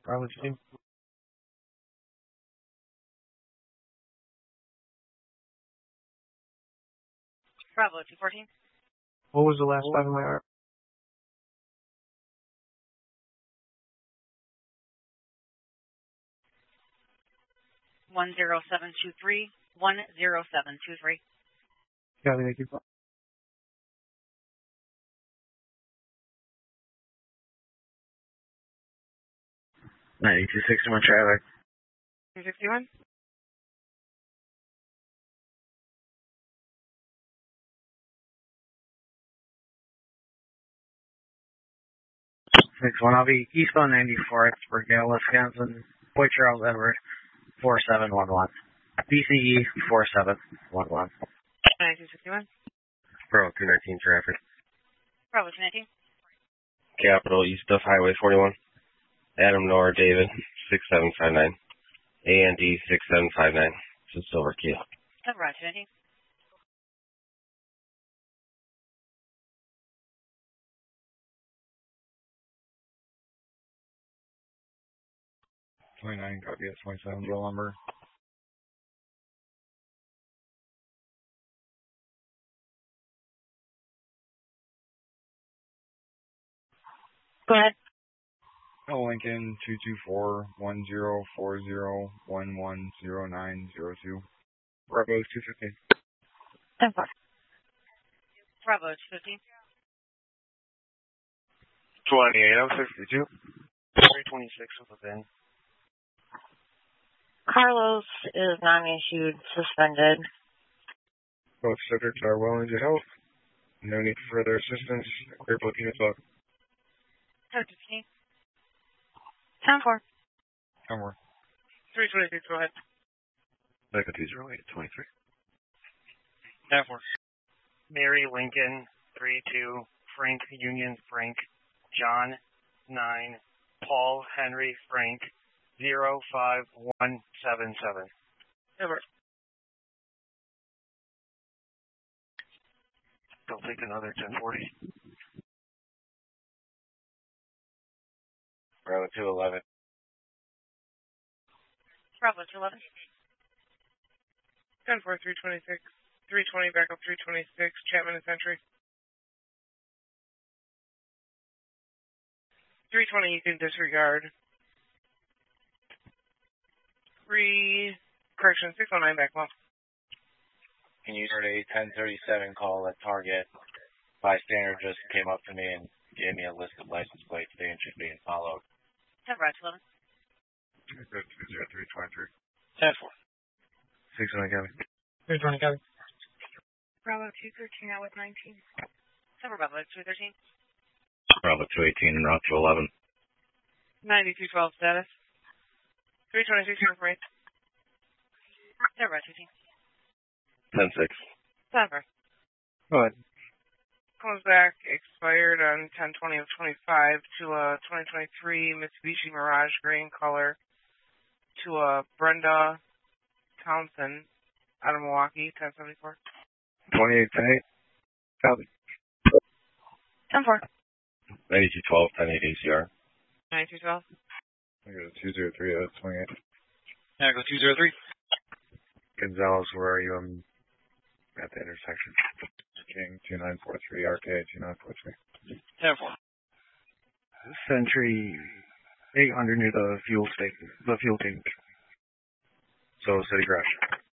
Bravo 2. Bravo 214. What was the last 5 of my arm? One 10723. 10723. Copy, thank you. 9261 traffic. 261. I'll be eastbound 94th for Gale, Wisconsin. Boy Charles Edward, 4711. BCE 4711. 9261. Bravo 219 traffic. Bravo 219. Capital east of Highway 41. Adam Nor David 6759. AND 6759. To Silver Key. Bravo 219. Copy at 27 Bill number. Go ahead. Lincoln 224-1040-110902. Bravo 215. 10-4. Bravo 215. 28062. 326 with a VIN. Carlos is non-issued, suspended. Both subjects are well into health. No need for further assistance. Clear booking as well. 10-15. 10-4. 10-4. 326, go ahead. Echo 20823. 10-4. Mary Lincoln 32, Frank Union Frank, John 9, Paul Henry Frank 05177. Over. They'll take another 1040. Bravo 211. Bravo 211. 10-4, 326. 320, back up 326, Chapman and Century. 320 you can disregard. 619 back left. Can you start a 1037 call at Target? Bystander just came up to me and gave me a list of license plates they should be followed. 10-4, 11. 20323. 10-4. 619 copy. 320 copy. Bravo 213 out with 19. 7 Bravo 213. Bravo 218 and route 211. 9212 status. 326 right. 7 Bravo 213. 10-6. 7 Bravo. Go ahead. Comes back expired on 10/20 of 25 to a 2023 Mitsubishi Mirage green color to a Brenda Townsend out of Milwaukee, 1074. 28-10-8. Copy. 10-4. 9212, 10-8 ACR. 9212. I go 203 out of 28. Yeah, go 203. Gonzalez, where are you? I'm at the intersection. King 2943, RK 2943. 10-4. Century 800 near the fuel station, the fuel tank. So City Crash.